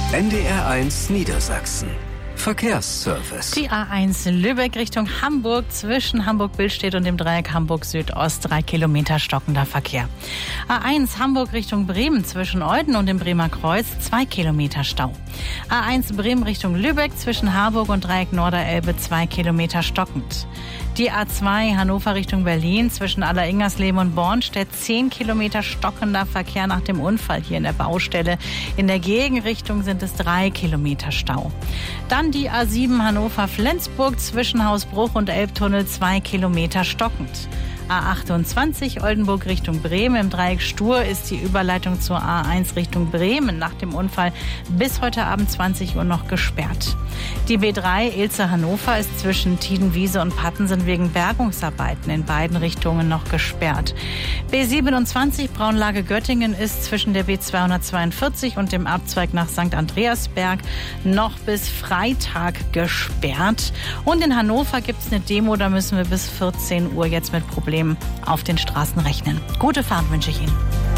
NDR1 Niedersachsen. Verkehrsservice. Die A1 Lübeck Richtung Hamburg zwischen Hamburg-Billstedt und dem Dreieck Hamburg-Südost 3 Kilometer stockender Verkehr. A1 Hamburg Richtung Bremen zwischen Euden und dem Bremer Kreuz 2 Kilometer Stau. A1 Bremen Richtung Lübeck zwischen Harburg und Dreieck Norderelbe 2 Kilometer stockend. Die A2 Hannover Richtung Berlin zwischen Alleringersleben und Bornstedt 10 Kilometer stockender Verkehr nach dem Unfall hier in der Baustelle. In der Gegenrichtung sind es 3 Kilometer Stau. Dann die A7 Hannover-Flensburg zwischen Hausbruch und Elbtunnel 2 Kilometer stockend. A28 Oldenburg Richtung Bremen. Im Dreieck Stur ist die Überleitung zur A1 Richtung Bremen nach dem Unfall bis heute Abend 20 Uhr noch gesperrt. Die B3 Ilze-Hannover ist zwischen Tiedenwiese und Pattensen wegen Bergungsarbeiten in beiden Richtungen noch gesperrt. B27 Braunlage Göttingen ist zwischen der B242 und dem Abzweig nach St. Andreasberg noch bis Freitag gesperrt. Und in Hannover gibt es eine Demo, da müssen wir bis 14 Uhr jetzt mit Problemen auf den Straßen rechnen. Gute Fahrt wünsche ich Ihnen.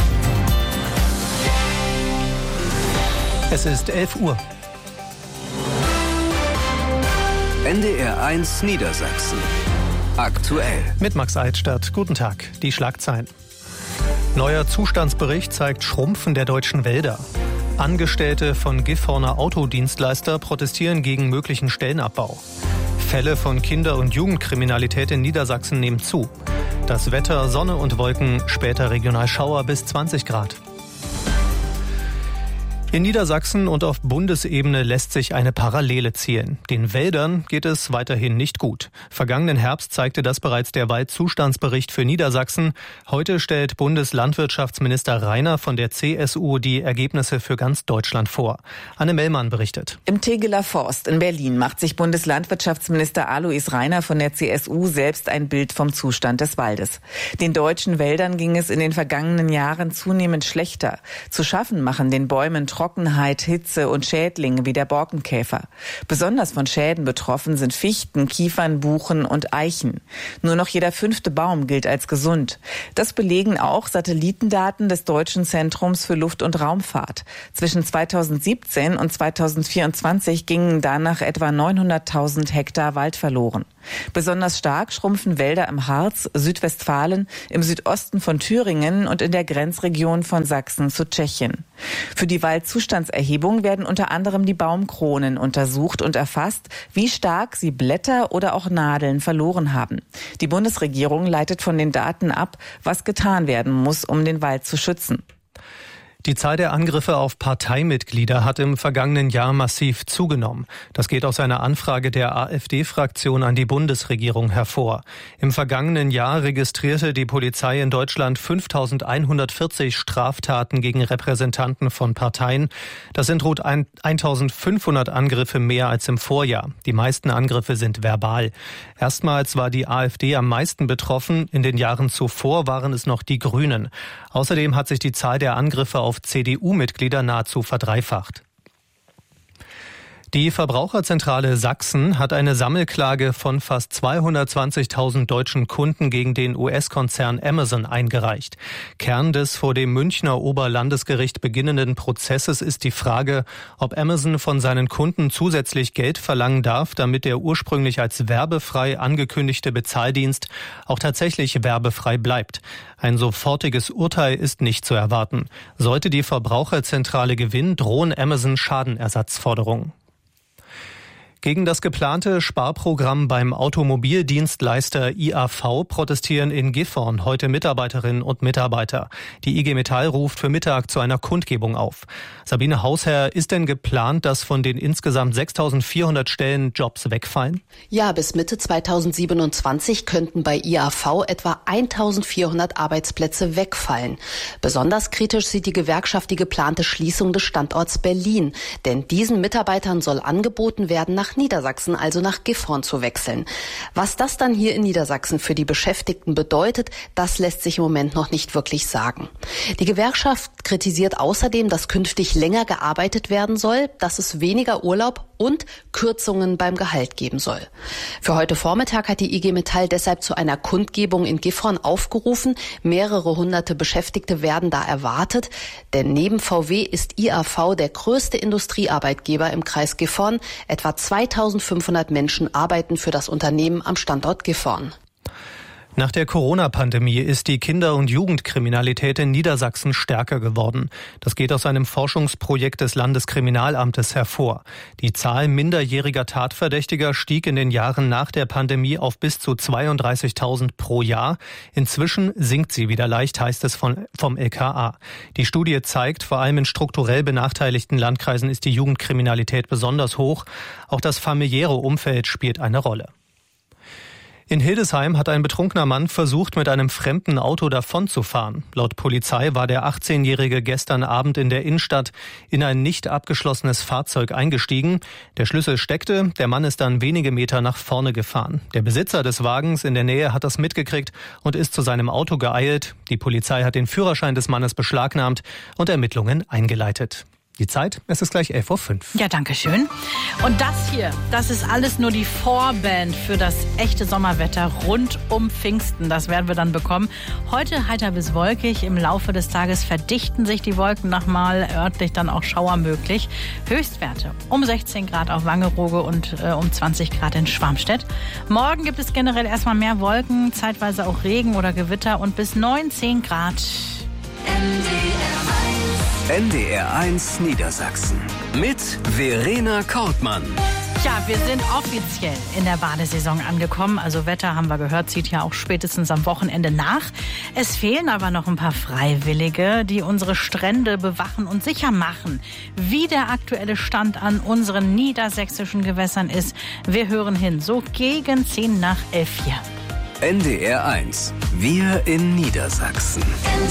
Es ist 11 Uhr. NDR1 Niedersachsen. Aktuell. Mit Max Eidstadt. Guten Tag. Die Schlagzeilen. Neuer Zustandsbericht zeigt Schrumpfen der deutschen Wälder. Angestellte von Gifhorner Autodienstleister protestieren gegen möglichen Stellenabbau. Fälle von Kinder- und Jugendkriminalität in Niedersachsen nehmen zu. Das Wetter, Sonne und Wolken, später regional Schauer bis 20 Grad. In Niedersachsen und auf Bundesebene lässt sich eine Parallele ziehen. Den Wäldern geht es weiterhin nicht gut. Vergangenen Herbst zeigte das bereits der Waldzustandsbericht für Niedersachsen. Heute stellt Bundeslandwirtschaftsminister Rainer von der CSU die Ergebnisse für ganz Deutschland vor. Anne Mellmann berichtet. Im Tegeler Forst in Berlin macht sich Bundeslandwirtschaftsminister Alois Rainer von der CSU selbst ein Bild vom Zustand des Waldes. Den deutschen Wäldern ging es in den vergangenen Jahren zunehmend schlechter. Zu schaffen machen den Bäumen Trockenheit, Hitze und Schädlinge wie der Borkenkäfer. Besonders von Schäden betroffen sind Fichten, Kiefern, Buchen und Eichen. Nur noch jeder 5. Baum gilt als gesund. Das belegen auch Satellitendaten des Deutschen Zentrums für Luft- und Raumfahrt. Zwischen 2017 und 2024 gingen danach etwa 900.000 Hektar Wald verloren. Besonders stark schrumpfen Wälder im Harz, Südwestfalen, im Südosten von Thüringen und in der Grenzregion von Sachsen zu Tschechien. Für die Waldzustandserhebung werden unter anderem die Baumkronen untersucht und erfasst, wie stark sie Blätter oder auch Nadeln verloren haben. Die Bundesregierung leitet von den Daten ab, was getan werden muss, um den Wald zu schützen. Die Zahl der Angriffe auf Parteimitglieder hat im vergangenen Jahr massiv zugenommen. Das geht aus einer Anfrage der AfD-Fraktion an die Bundesregierung hervor. Im vergangenen Jahr registrierte die Polizei in Deutschland 5.140 Straftaten gegen Repräsentanten von Parteien. Das sind rund 1.500 Angriffe mehr als im Vorjahr. Die meisten Angriffe sind verbal. Erstmals war die AfD am meisten betroffen. In den Jahren zuvor waren es noch die Grünen. Außerdem hat sich die Zahl der Angriffe auf CDU-Mitglieder nahezu verdreifacht. Die Verbraucherzentrale Sachsen hat eine Sammelklage von fast 220.000 deutschen Kunden gegen den US-Konzern Amazon eingereicht. Kern des vor dem Münchner Oberlandesgericht beginnenden Prozesses ist die Frage, ob Amazon von seinen Kunden zusätzlich Geld verlangen darf, damit der ursprünglich als werbefrei angekündigte Bezahldienst auch tatsächlich werbefrei bleibt. Ein sofortiges Urteil ist nicht zu erwarten. Sollte die Verbraucherzentrale gewinnen, drohen Amazon Schadenersatzforderungen. Gegen das geplante Sparprogramm beim Automobildienstleister IAV protestieren in Gifhorn heute Mitarbeiterinnen und Mitarbeiter. Die IG Metall ruft für Mittag zu einer Kundgebung auf. Sabine Hausherr, ist denn geplant, dass von den insgesamt 6.400 Stellen Jobs wegfallen? Ja, bis Mitte 2027 könnten bei IAV etwa 1.400 Arbeitsplätze wegfallen. Besonders kritisch sieht die Gewerkschaft die geplante Schließung des Standorts Berlin. Denn diesen Mitarbeitern soll angeboten werden, nach nach Niedersachsen, also nach Gifhorn zu wechseln. Was das dann hier in Niedersachsen für die Beschäftigten bedeutet, das lässt sich im Moment noch nicht wirklich sagen. Die Gewerkschaft kritisiert außerdem, dass künftig länger gearbeitet werden soll, dass es weniger Urlaub und Kürzungen beim Gehalt geben soll. Für heute Vormittag hat die IG Metall deshalb zu einer Kundgebung in Gifhorn aufgerufen. Mehrere hunderte Beschäftigte werden da erwartet, denn neben VW ist IAV der größte Industriearbeitgeber im Kreis Gifhorn. Etwa 2500 Menschen arbeiten für das Unternehmen am Standort Gifhorn. Nach der Corona-Pandemie ist die Kinder- und Jugendkriminalität in Niedersachsen stärker geworden. Das geht aus einem Forschungsprojekt des Landeskriminalamtes hervor. Die Zahl minderjähriger Tatverdächtiger stieg in den Jahren nach der Pandemie auf bis zu 32.000 pro Jahr. Inzwischen sinkt sie wieder leicht, heißt es vom LKA. Die Studie zeigt, vor allem in strukturell benachteiligten Landkreisen ist die Jugendkriminalität besonders hoch. Auch das familiäre Umfeld spielt eine Rolle. In Hildesheim hat ein betrunkener Mann versucht, mit einem fremden Auto davonzufahren. Laut Polizei war der 18-Jährige gestern Abend in der Innenstadt in ein nicht abgeschlossenes Fahrzeug eingestiegen. Der Schlüssel steckte, der Mann ist dann wenige Meter nach vorne gefahren. Der Besitzer des Wagens in der Nähe hat das mitgekriegt und ist zu seinem Auto geeilt. Die Polizei hat den Führerschein des Mannes beschlagnahmt und Ermittlungen eingeleitet. Die Zeit, es ist gleich 11:05 Uhr. Ja, danke schön. Und das hier, das ist alles nur die Vorband für das echte Sommerwetter rund um Pfingsten. Das werden wir dann bekommen. Heute heiter bis wolkig. Im Laufe des Tages verdichten sich die Wolken nochmal, örtlich dann auch Schauer möglich. Höchstwerte um 16 Grad auf Wangerooge und um 20 Grad in Schwarmstedt. Morgen gibt es generell erstmal mehr Wolken, zeitweise auch Regen oder Gewitter und bis 19 Grad. NDR 1 Niedersachsen mit Verena Kortmann. Ja, wir sind offiziell in der Badesaison angekommen. Also Wetter, haben wir gehört, zieht ja auch spätestens am Wochenende nach. Es fehlen aber noch ein paar Freiwillige, die unsere Strände bewachen und sicher machen. Wie der aktuelle Stand an unseren niedersächsischen Gewässern ist, wir hören hin. So gegen 10 nach 11 hier. NDR 1. Wir in Niedersachsen.